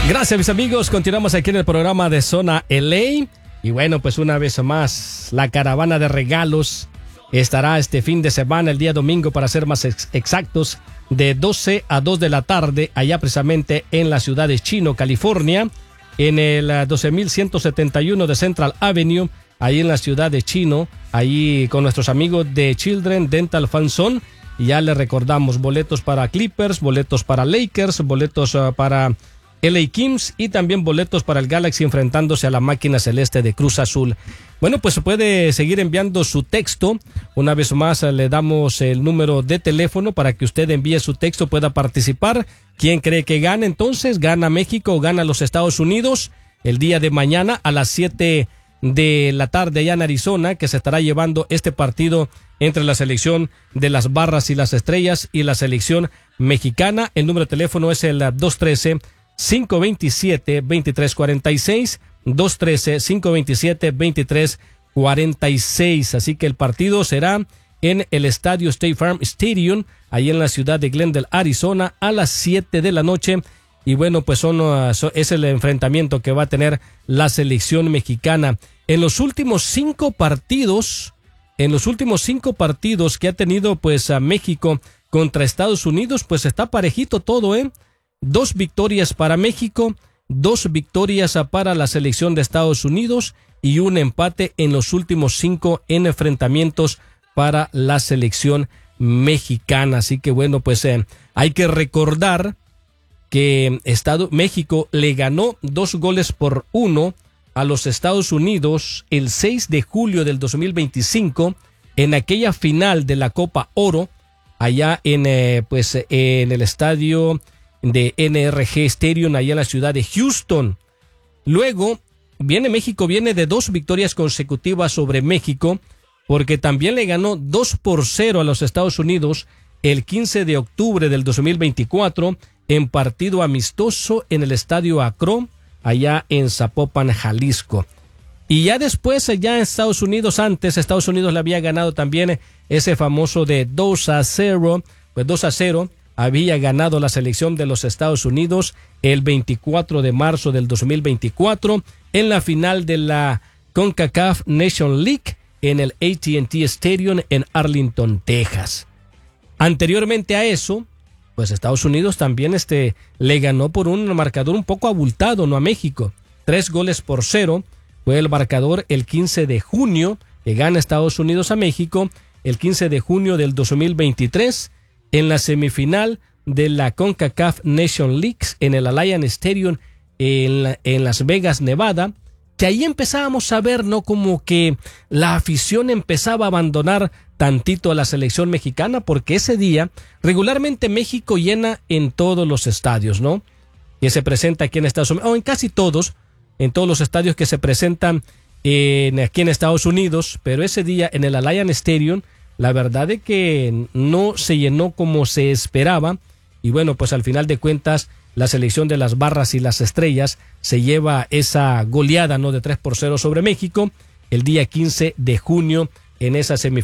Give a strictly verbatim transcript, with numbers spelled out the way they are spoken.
Gracias, mis amigos. Continuamos aquí en el programa de Zona L A. Y bueno, pues una vez más, la caravana de regalos estará este fin de semana, el día domingo, para ser más ex- exactos, de doce a dos de la tarde, allá precisamente en la ciudad de Chino, California, en el uh, doce mil ciento setenta y uno de Central Avenue, ahí en la ciudad de Chino, ahí con nuestros amigos de Children Dental Fan Zone. Y ya les recordamos, boletos para Clippers, boletos para Lakers, boletos uh, para L A Kings y también boletos para el Galaxy enfrentándose a la máquina celeste de Cruz Azul. Bueno, pues se puede seguir enviando su texto. Una vez más le damos el número de teléfono para que usted envíe su texto, pueda participar. ¿Quién cree que gana entonces? ¿Gana México o gana los Estados Unidos? El día de mañana a las siete de la tarde allá en Arizona, que se estará llevando este partido entre la selección de las Barras y las Estrellas y la selección mexicana. El número de teléfono es el dos uno tres, cinco dos siete, dos tres cuatro seis, dos uno tres, cinco dos siete, dos tres cuatro seis. Así que el partido será en el estadio State Farm Stadium, ahí en la ciudad de Glendale, Arizona, a las siete de la noche. Y bueno, pues son, uh, so, es el enfrentamiento que va a tener la selección mexicana. En los últimos cinco partidos, en los últimos cinco partidos que ha tenido pues a México contra Estados Unidos, pues está parejito todo, ¿eh? Dos victorias para México, dos victorias para la selección de Estados Unidos y un empate en los últimos cinco en enfrentamientos para la selección mexicana. Así que bueno, pues eh, hay que recordar que Estado, México le ganó dos goles por uno a los Estados Unidos el seis de julio del dos mil veinticinco en aquella final de la Copa Oro allá en eh, pues en el estadio de N R G Stadium allá en la ciudad de Houston. Luego viene México, viene de dos victorias consecutivas sobre México, porque también le ganó dos por cero a los Estados Unidos el quince de octubre del dos mil veinticuatro en partido amistoso en el estadio Akron allá en Zapopan, Jalisco. Y ya después, ya en Estados Unidos, antes Estados Unidos le había ganado también ese famoso de dos a cero, pues dos a cero había ganado la selección de los Estados Unidos el veinticuatro de marzo del dos mil veinticuatro en la final de la CONCACAF Nation League en el A T and T Stadium en Arlington, Texas. Anteriormente a eso, pues Estados Unidos también este, le ganó por un marcador un poco abultado, ¿no? A México. Tres goles por cero fue el marcador el quince de junio, que gana Estados Unidos a México, el quince de junio del dos mil veintitrés, en la semifinal de la CONCACAF Nation League en el Allianz Stadium en, la, en Las Vegas, Nevada, que ahí empezábamos a ver, ¿no? Como que la afición empezaba a abandonar tantito a la selección mexicana, porque ese día regularmente México llena en todos los estadios, ¿no? Que se presenta aquí en Estados Unidos, o en casi todos, en todos los estadios que se presentan en, aquí en Estados Unidos, pero ese día en el Allianz Stadium, la verdad es que no se llenó como se esperaba, y bueno, pues al final de cuentas, la selección de las Barras y las Estrellas se lleva esa goleada, ¿no? De tres por cero sobre México, el día quince de junio, en esa semifinal